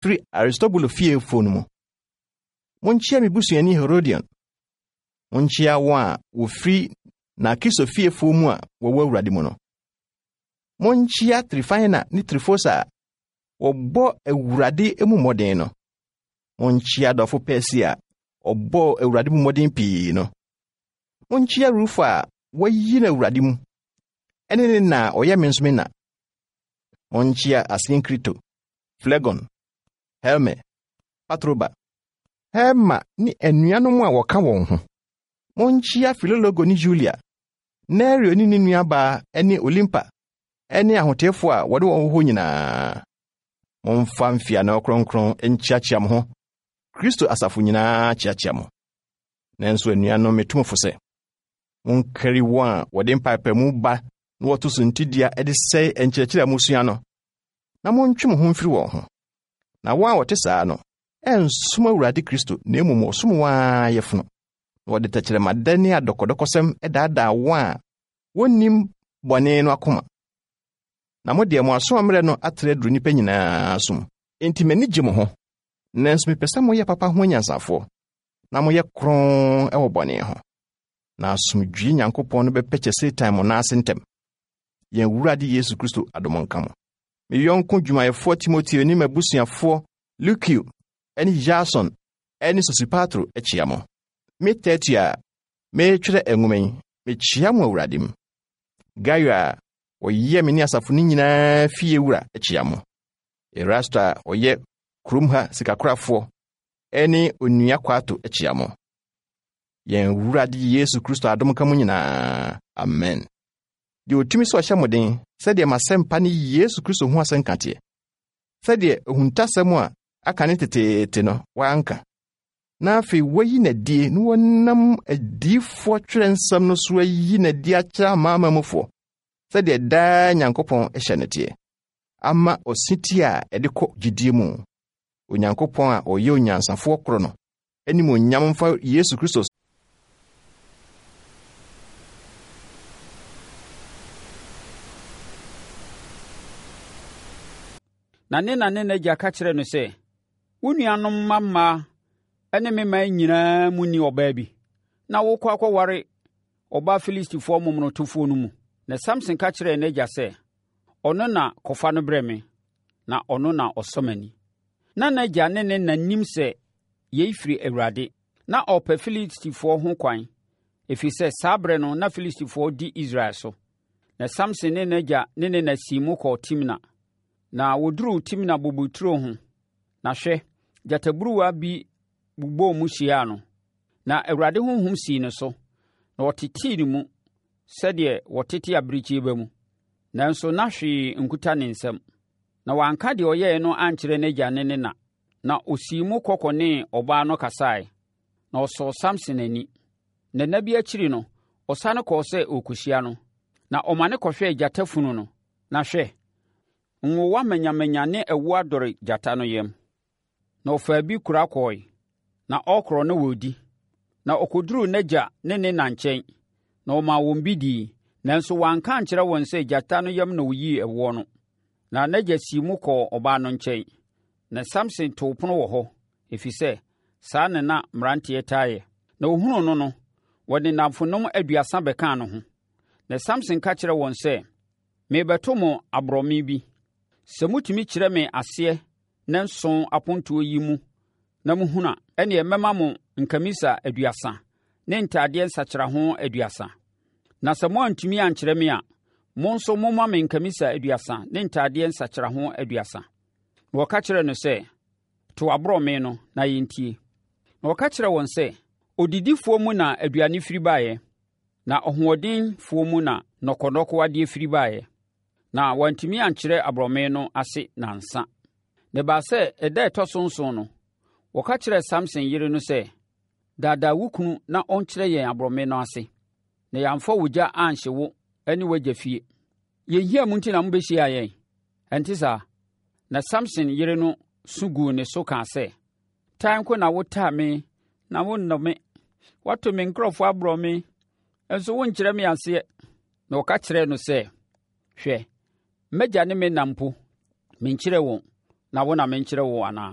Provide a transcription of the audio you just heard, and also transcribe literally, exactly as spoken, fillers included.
firi Aristobulo fiefo no mu. Monchia me busuani Herodion. Monchia wa wo firi na Kristo fiefo mu a wo Awurade mu no. Monchia Trifina ni Trifosa obo Awurade emu moden no. Monchia dofo Persia obo Awurade mu moden pii no. Monchia Rufa wayi na Awurade mu. Ene na oya mensome na. Monchia Asinkrito, Phlegon, Herme, Patroba, Herma ni enuanom a woka won ho. Monchia Philologo ni Julia, Nerio ni ni nuaba eni Olimpa, eni ahotefo a wode won ho nyina. Monfa mfia na okronkron enchiachiam ho. Kristo asafo nyina chiachiam. Nanso enuanom metumfo se. Monkari won wode mpapemu ba na woto so ntidia ede sei enkyerɛkyerɛ amusua no. Na montwem ho mfiri wɔ ho. Na wa wote saa no, ensoma Awurade Kristo na emum osom wa yefno. Na wode takyerɛ madani adokodokosɛm edaada wa wonnim bɔne no akoma. Na mo de mo aso amre no atre duru nipa nyinaa som. Enti mani gye mo ho. Nanso mepɛsɛ mo yɛ papa ho nyansafo. Na mo yɛ kron ɛwɔ bɔne ho. Na asomdwie Nyankopɔn no bɛpɛkyɛ Satan mo na asentem. Yen Awurade Yesu Kristo adomon kamo. Me yonko dwumayɛfo Timoteo ni mabusuafo Lukio eni Jason eni Sosipatro akyia mo. Me tetua me twere enwumen me kyia mo Awurade m. Gayo a oyɛ me ni asafo ni nyinaa fie wura akyia mo. Erasta oyɛ kurom ha sikakorafo eni onua kwato akyia mo. Yen Awurade Yesu Kristo adom kamo nyinaa. Amen. De otumi so hye moden sɛdeɛ masempa ne Yesu Kristo ho asenkate. Sɛdeɛ ohuntasɛm a aka ne tetete no wanka. Na afi wayi na die no wonam adifo twere nsɛm no so ayi na die akyerɛ amamamufo. Sɛdeɛ daa Nyankopɔn ɛhyɛ ne tie. Ama ositi a ɛde kɔ gidie mu. Onyankopɔn a ɔyɛ onyansafo koro no. Anim onyam mfa Yesu Kristo na ne na ne na gya ka kyerɛ no sɛ wonuanom mamma ene me man nyinaa mu ni ɔbaa bi na wokɔ akɔware ɔbaa Filistifo momnotofo no mu. Na Samson ka kyerɛ n'agya sɛ ɔno na kɔfa no brɛ me na ɔno na ɔsɔmani. Na n'agya ne ne nanim sɛ yei firi Awurade na ɔpɛ Filistifo ho kwan ɛfiri sɛ saa brɛ no na Filistifo di Israel so. Na Samson ne n'agya ne ne na simu kɔ Timna. Na woduru Timna boboturo ho. Na hwɛ, gyataburuwa bi bubɔ mu hyia no. Na Awurade honhom sii ne so. Na wɔtetee ne mu sɛdeɛ wɔtete abirikyie ba mu. Nanso na hwee nkuta ne nsam. Na wanka deɛ ɔyɛɛ no ankyerɛ n'agya ne ne na. Na osii mu kɔkɔne ɔbaa no kasae. Na ɔsɔɔ Samson ani. Na nna bi akyiri no, ɔsane kɔɔ sɛ ɔkɔhyia no. Na ɔmane kɔhwɛɛ gyatafunu no. Na hwɛ, nwowa manyamanya ne ɛwo adɔre gyata no yam. Na ɔfaa bi kura kɔe. Na ɔkorɔ no wɔdi. Na ɔkɔduruu n'agya ne ne na nkyɛn. Na ɔmaa wɔn bi dii. Nanso wanka ankyerɛ wɔn sɛ gyata no yam na oyii ɛwoɔ no. Na n'agya sii mu kɔɔ ɔbaa no nkyɛn. Na Samson too pono wɔ hɔ. Ɛfiri sɛ, saa ne na mmeranteɛ taeɛ. Na ohunu no no, wɔde nnamfonom aduasa bɛkaa no ho. Na Samson ka kyerɛ wɔn sɛ, mebɛto mo aborɔme bi. Sɛ mutumi kyerɛ me aseɛ na nson apontoɔ yi mu na muhunu a, ɛnneɛ mɛma mo nkamisa aduasa ne ntadeɛ nsakyeraho aduasa. Na sɛ moantumi ankyerɛ me a, mo nso momma me nkamisa aduasa ne ntadeɛ nsakyeraho aduasa. Na wɔka kyerɛ no sɛ, to aborɔme no na yɛntie. Na wɔka kyerɛ wɔn sɛ, odidifoɔ mu na aduane firi baeɛ, na ɔhoɔdenfoɔ mu na nnɔkɔnnɔkɔwadeɛ firi baeɛ. Na wantumi ankyerɛ aborɔme no ase nansa. Na ɛbaa sɛ ɛda ɛtɔ so nson no, wɔka kyerɛ Samson yere no sɛ, daadaa wo kunu na ɔnkyerɛ yɛn aborɔme no ase, na yɛamfa wo gya anhye wo ne w'agya fie. Yɛhia mu nti na mobɛhyia yɛn. Ɛnte saa. Na Samson yere no su guu ne so kaa sɛ, tan ko na wotaa me na wonnɔ me. Wato me nkurɔfoɔ aborɔme, nso wonkyerɛ me aseɛ. Na wɔka kyerɛɛ no sɛ, hwɛ, m'agya ne me na mpo menkyerɛ wɔn, na wo na menkyerɛ wo anaa?